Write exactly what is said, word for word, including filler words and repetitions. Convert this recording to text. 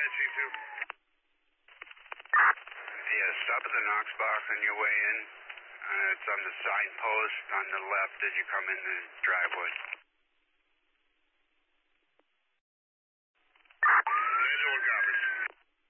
C two. Yeah, stop at the Knox box on your way in. Uh, it's on the signpost on the left as you come in the driveway.